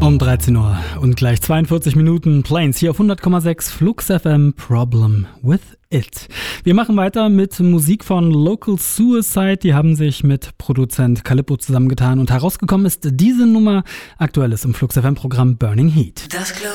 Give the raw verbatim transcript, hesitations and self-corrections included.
Um dreizehn Uhr und gleich zweiundvierzig Minuten Plains hier auf hundert Komma sechs Flux F M, Problem with It. Wir machen weiter mit Musik von Local Suicide. Die haben sich mit Produzent Calippo zusammengetan und herausgekommen ist diese Nummer. Aktuell ist im Flux F M Programm Burning Heat.